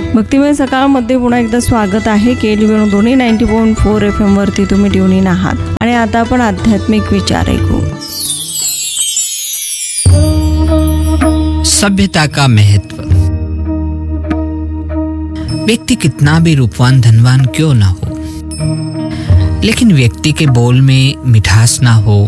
भक्तिमय सकाळमध्ये पुन्हा एकदा स्वागत आहे. KLV दोन्ही 90.4 FM वरती तुम्ही ट्यून इन आहात आणि आता आपण आध्यात्मिक विचार ऐकू. सभ्यता का महत्व. व्यक्ति कितना भी रूपवान धनवान क्यों ना हो, लेकिन व्यक्ति के बोल में मिठास ना हो,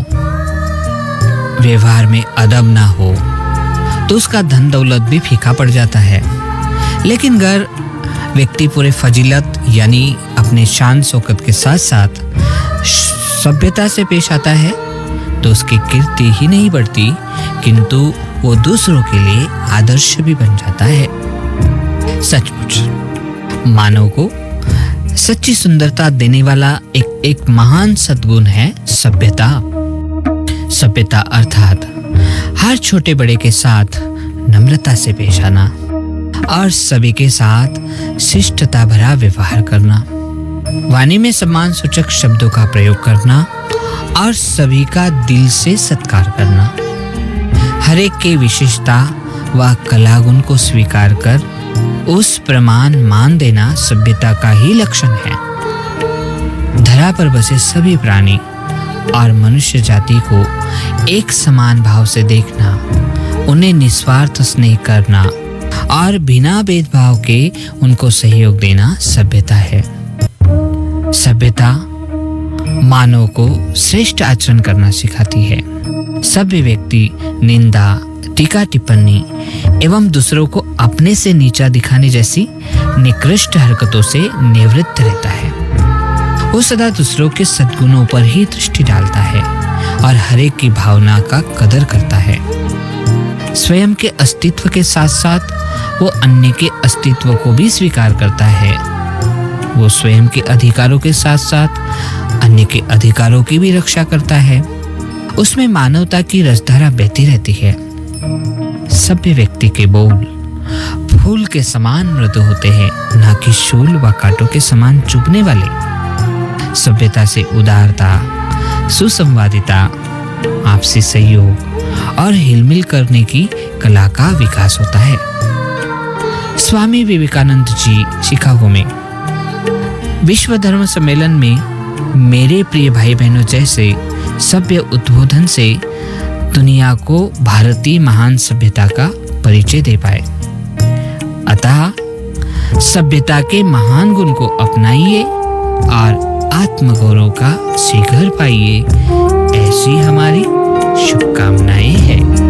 व्यवहार में अदब ना हो, तो उसका धन दौलत भी फीका पड़ जाता है. लेकिन अगर व्यक्ति पूरे फजीलत यानी अपने शान शौकत के साथ साथ सभ्यता से पेश आता है तो उसकी कीर्ति ही नहीं बढ़ती, किंतु वो दूसरों के लिए आदर्श भी बन जाता है. सचमुच मानव को सच्ची सुंदरता देने वाला एक महान सद्गुण है सभ्यता. सभ्यता अर्थात हर छोटे बड़े के साथ नम्रता से पेश आना और सभी के साथ शिष्टता भरा व्यवहार करना, वाणी में सम्मान सूचक शब्दों का प्रयोग करना और सभी का दिल से सत्कार करना, हर एक की विशेषता व कला गुण को स्वीकार कर उस प्रमाण मान देना सभ्यता का ही लक्षण है. धरा पर बसे सभी प्राणी और मनुष्य जाति को एक समान भाव से देखना, उन्हें निस्वार्थ स्नेह करना और बिना भेदभाव के उनको सहयोग देना सभ्यता है. सभ्यता मानव को श्रेष्ठ आचरण करना सिखाती है. सभ्य व्यक्ति निंदा, टीका टिप्पणी एवं दूसरों को अपने से नीचा दिखाने जैसी निकृष्ट हरकतों से निवृत्त रहता है. वो सदा दूसरों के सद्गुणों पर ही दृष्टि डालता है और हर एक की भावना का कदर करता है. स्वयं के अस्तित्व के साथ साथ वो अन्य के अस्तित्व को भी स्वीकार करता है. वो स्वयं के अधिकारों के साथ साथ अन्य के अधिकारों की भी रक्षा करता है. उसमें मानवता की रसधारा बहती रहती है. सभ्य व्यक्ति के बोल फूल के समान मृदु होते हैं, ना कि शूल व कांटों के समान चुभने वाले. सभ्यता से उदारता, सुसंवादिता, आपसी सहयोग और हिलमिल करने की कला का विकास होता है. स्वामी विवेकानंद जी शिकागो में विश्व धर्म सम्मेलन में मेरे प्रिय भाई बहनों जैसे सभ्य उद्बोधन से दुनिया को भारतीय महान सभ्यता का परिचय दे पाए. अतः सभ्यता के महान गुण को अपनाइए और आत्मगौरव का शिखर पाइए, ऐसी हमारी शुभकामनाएं हैं.